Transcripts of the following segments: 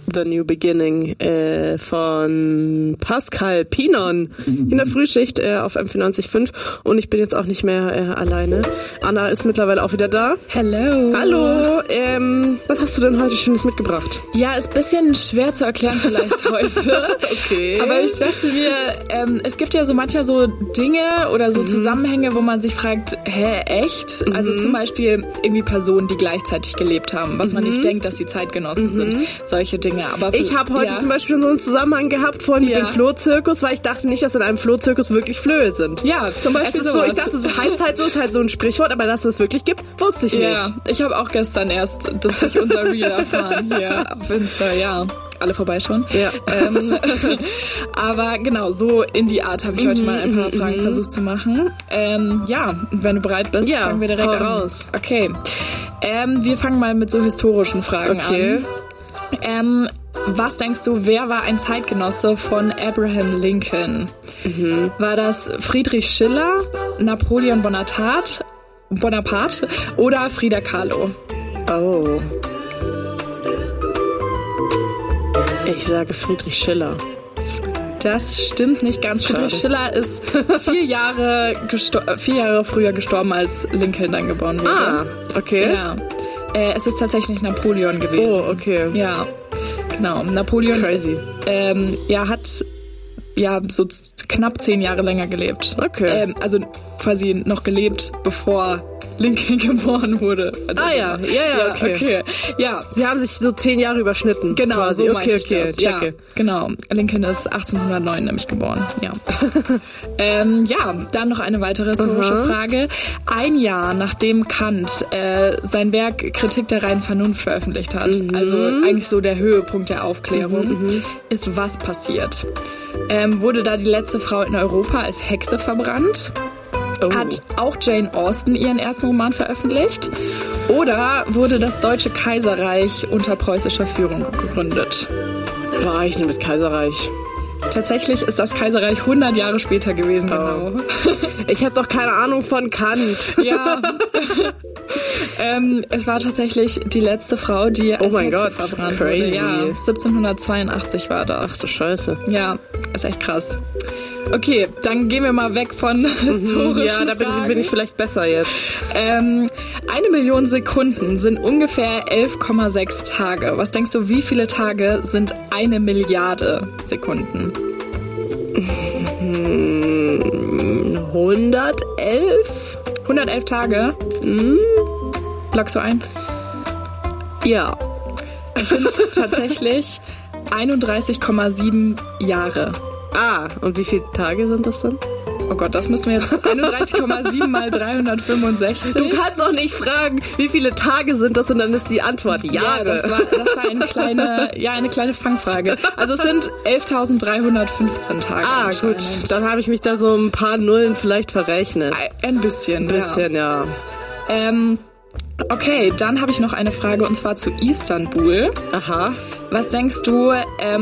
The New Beginning von Pascal Pinon in der Frühschicht auf M94.5 und ich bin jetzt auch nicht mehr alleine. Anna ist mittlerweile auch wieder da. Hello. Hallo. Was hast du denn heute Schönes mitgebracht? Ja, ist ein bisschen schwer zu erklären vielleicht heute. Okay. Aber ich dachte mir, es gibt ja so manchmal so Dinge oder so Zusammenhänge, wo man sich fragt, echt? Also zum Beispiel irgendwie Personen, die gleichzeitig gelebt haben, was man nicht denkt, dass sie Zeitgenossen sind. Solche Dinge. Aber ich habe heute zum Beispiel so einen Zusammenhang gehabt vorhin mit dem Flohzirkus, weil ich dachte nicht, dass in einem Flohzirkus wirklich Flöhe sind. Ja, zum Beispiel so. Ich dachte, das heißt halt so, ist halt so ein Sprichwort, aber dass es wirklich gibt, wusste ich nicht. Ja, ich habe auch gestern erst durch unser Reel erfahren hier auf Insta, ja. Alle vorbeischauen. Ja. Aber genau, so in die Art habe ich heute mal ein paar Fragen versucht zu machen. Ja, wenn du bereit bist, fangen wir direkt an. Raus. Okay. Wir fangen mal mit so historischen Fragen an. Was denkst du, wer war ein Zeitgenosse von Abraham Lincoln? War das Friedrich Schiller, Napoleon Bonaparte oder Frida Kahlo? Oh. Ich sage Friedrich Schiller. Das stimmt nicht ganz. Schade. Friedrich Schiller ist 4 Jahre früher gestorben, als Lincoln dann geboren wurde. Ah, okay. Ja. Es ist tatsächlich Napoleon gewesen. Oh, okay. Ja, genau. Napoleon Crazy. Hat so knapp 10 Jahre länger gelebt. Okay. Also quasi noch gelebt, bevor Lincoln geboren wurde. Also okay. Ja. Sie haben sich so 10 Jahre überschnitten. Genau, quasi. so meinte ich das. Checke. Ja, genau. Lincoln ist 1809 nämlich geboren. Ja. Dann noch eine weitere historische Frage. Ein Jahr nachdem Kant sein Werk Kritik der reinen Vernunft veröffentlicht hat, also eigentlich so der Höhepunkt der Aufklärung, ist was passiert? Wurde da die letzte Frau in Europa als Hexe verbrannt? Oh. Hat auch Jane Austen ihren ersten Roman veröffentlicht? Oder wurde das Deutsche Kaiserreich unter preußischer Führung gegründet? Boah, ich nehme das Kaiserreich. Tatsächlich ist das Kaiserreich 100 Jahre später gewesen, genau. Ich habe doch keine Ahnung von Kant. Ja. Es war tatsächlich die letzte Frau, die als Hexe verbrannt wurde. Ja, 1782 war das. Ach du Scheiße. Ja, ist echt krass. Okay, dann gehen wir mal weg von historischen Ja, da bin ich vielleicht besser jetzt. 1 Million Sekunden sind ungefähr 11,6 Tage. Was denkst du, wie viele Tage sind 1 Milliarde Sekunden? 111? 111 Tage? Loggst du ein? Ja. Es sind tatsächlich 31,7 Jahre. Ah, und wie viele Tage sind das dann? Oh Gott, das müssen wir jetzt 31,7 mal 365. Du kannst auch nicht fragen, wie viele Tage sind das und dann ist die Antwort Jahre. Ja, das war eine kleine Fangfrage. Also es sind 11.315 Tage. Ah, gut. Dann habe ich mich da so ein paar Nullen vielleicht verrechnet. Ein bisschen. Ja. Okay, dann habe ich noch eine Frage und zwar zu Istanbul. Aha. Was denkst du,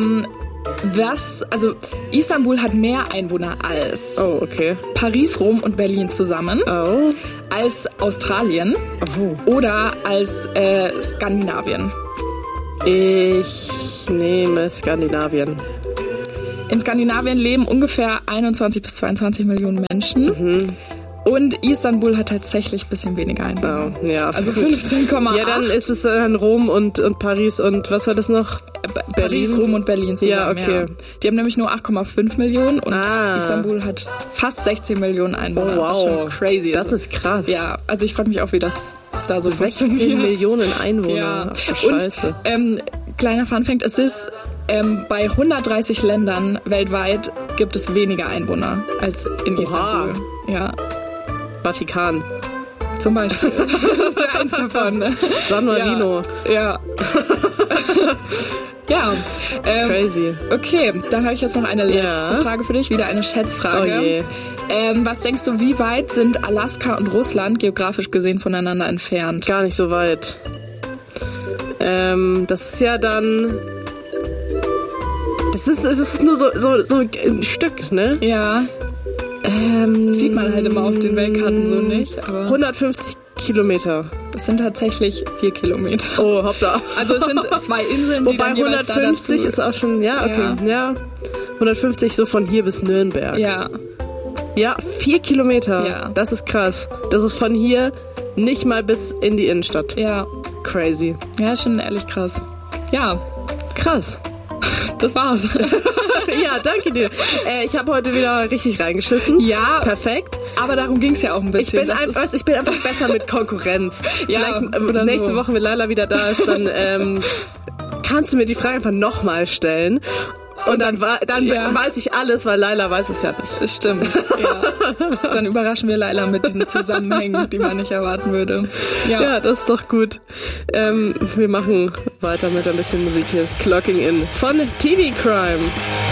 Istanbul hat mehr Einwohner als Paris, Rom und Berlin zusammen, als Australien oder als Skandinavien? Ich nehme Skandinavien. In Skandinavien leben ungefähr 21 bis 22 Millionen Menschen. Und Istanbul hat tatsächlich ein bisschen weniger Einwohner. Oh, ja. Also 15,8. Ja, dann ist es Rom und Paris und was war das noch? Paris, Rom und Berlin zusammen. Ja, okay. Ja. Die haben nämlich nur 8,5 Millionen und Istanbul hat fast 16 Millionen Einwohner. Oh, wow. Das ist schon crazy. Das ist krass. Ja, also ich frage mich auch, wie das da so 16 Millionen Einwohner. Ja. Ach, Scheiße. Und kleiner Funfact, es ist bei 130 Ländern weltweit gibt es weniger Einwohner als in Istanbul. Ja. Vatikan. Zum Beispiel. Das ist der eins davon. San Marino. Ja. Ja. Crazy. Okay, dann habe ich jetzt noch eine letzte Frage für dich. Wieder eine Schätzfrage. Oh je. Was denkst du, wie weit sind Alaska und Russland geografisch gesehen voneinander entfernt? Gar nicht so weit. Das ist ja dann... Es ist nur so ein Stück, ne? Ja. Sieht man halt immer auf den Weltkarten so nicht. Aber 150 Kilometer? Das sind tatsächlich 4 Kilometer. Oh, hoppla. Also es sind 2 Inseln, die wobei dann jeweils 150 ist auch schon, ja, okay, ja. 150 so von hier bis Nürnberg. Ja. Ja, 4 Kilometer. Ja. Das ist krass. Das ist von hier nicht mal bis in die Innenstadt. Ja. Crazy. Ja, schon ehrlich krass. Ja. Krass. Das war's. Ja, danke dir. Ich habe heute wieder richtig reingeschissen. Ja. Perfekt. Aber darum ging's ja auch ein bisschen. Ich bin einfach besser mit Konkurrenz. Ja, vielleicht nächste Woche, wenn Laila wieder da ist, dann kannst du mir die Frage einfach nochmal stellen. Und dann weiß ich alles, weil Laila weiß es ja nicht. Stimmt, ja. Dann überraschen wir Laila mit diesen Zusammenhängen, die man nicht erwarten würde. Ja, das ist doch gut. Wir machen weiter mit ein bisschen Musik. Hier ist Clocking In von TV Crime.